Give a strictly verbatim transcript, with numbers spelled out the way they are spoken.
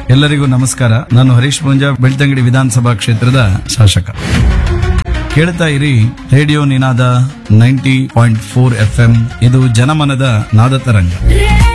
ಎಲ್ಲರಿಗೂ ನಮಸ್ಕಾರ. ನಾನು ಹರೀಶ್ ಪೂಂಜಾ, ಬೆಳ್ತಂಗಡಿ ವಿಧಾನಸಭಾ ಕ್ಷೇತ್ರದ ಶಾಸಕ. ಕೇಳ್ತಾ ಇರಿ ರೇಡಿಯೋ ನಿನಾದ ninety point four F M. ಇದು ಜನಮನದ ನಾದ ತರಂಗ.